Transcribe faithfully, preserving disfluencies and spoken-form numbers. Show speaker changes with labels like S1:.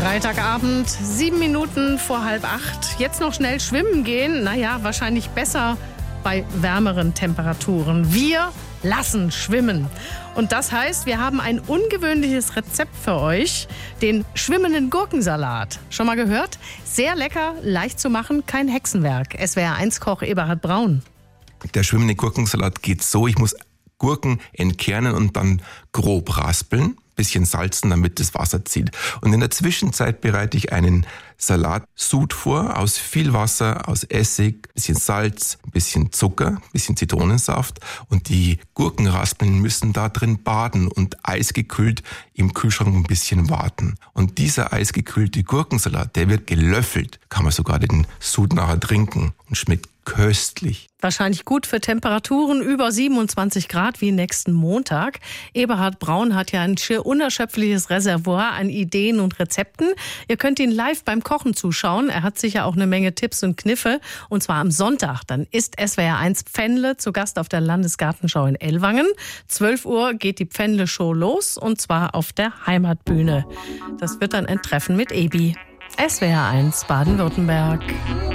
S1: Freitagabend, sieben Minuten vor halb acht. Jetzt noch schnell schwimmen gehen? Naja, wahrscheinlich besser bei wärmeren Temperaturen. Wir lassen schwimmen. Und das heißt, wir haben ein ungewöhnliches Rezept für euch. Den schwimmenden Gurkensalat. Schon mal gehört? Sehr lecker, leicht zu machen, kein Hexenwerk. S W R eins Koch Eberhard Braun.
S2: Der schwimmende Gurkensalat geht so, ich muss Gurken entkernen und dann grob raspeln, bisschen salzen, damit das Wasser zieht. Und in der Zwischenzeit bereite ich einen Salatsud vor, aus viel Wasser, aus Essig, bisschen Salz, bisschen Zucker, bisschen Zitronensaft. Und die Gurkenraspeln müssen da drin baden und eisgekühlt im Kühlschrank ein bisschen warten. Und dieser eisgekühlte Gurkensalat, der wird gelöffelt. Kann man sogar den Sud nachher trinken und schmeckt köstlich.
S1: Wahrscheinlich gut für Temperaturen über siebenundzwanzig Grad wie nächsten Montag. Eberhard Braun hat ja ein schier unerschöpfliches Reservoir an Ideen und Rezepten. Ihr könnt ihn live beim Kochen zuschauen. Er hat sicher auch eine Menge Tipps und Kniffe. Und zwar am Sonntag. Dann ist S W R eins Pfändle zu Gast auf der Landesgartenschau in Ellwangen. zwölf Uhr geht die Pfändle-Show los und zwar auf der Heimatbühne. Das wird dann ein Treffen mit Ebi. S W R eins Baden-Württemberg.